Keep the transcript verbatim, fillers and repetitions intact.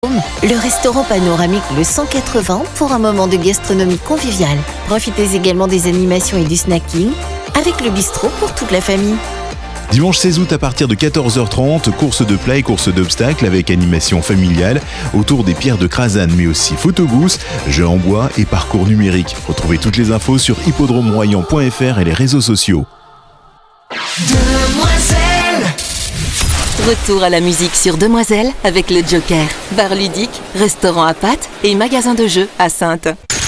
Le restaurant panoramique Le cent quatre-vingts pour un moment de gastronomie conviviale. Profitez également des animations et du snacking avec le bistrot pour toute la famille. Dimanche seize août à partir de quatorze heures trente, course de plat et course d'obstacles avec animation familiale autour des pierres de Crasane, mais aussi photobooth, jeux en bois et parcours numérique. Retrouvez toutes les infos sur hippodrome royan point f r et les réseaux sociaux. Demoiselle. Retour à la musique sur Demoiselle avec le Joker. Bar ludique, restaurant à pâtes et magasin de jeux à Saintes.